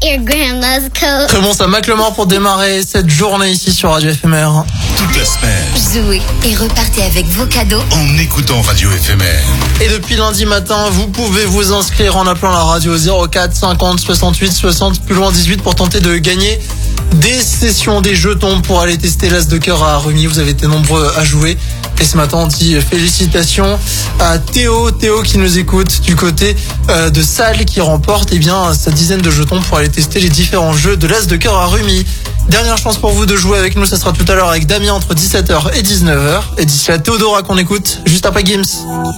your grandma's coat. Très bon, ça Macklemore pour démarrer cette journée ici sur Radio FMR. Toute la semaine, Jouez et repartez avec vos cadeaux en écoutant Radio FMR. Et depuis lundi matin, vous pouvez vous inscrire en appelant la radio 04 50 68 60 plus loin 18 pour tenter de gagner des sessions, des jetons pour aller tester l'As de cœur à Rumi. Vous avez été nombreux à jouer. Et ce matin, on dit félicitations à Théo qui nous écoute du côté de Salles, qui remporte sa dizaine de jetons pour aller tester les différents jeux de l'As de cœur à Rumi. Dernière chance pour vous de jouer avec nous, ça sera tout à l'heure avec Damien entre 17h et 19h. Et d'ici là, Théodora qu'on écoute juste après Gims.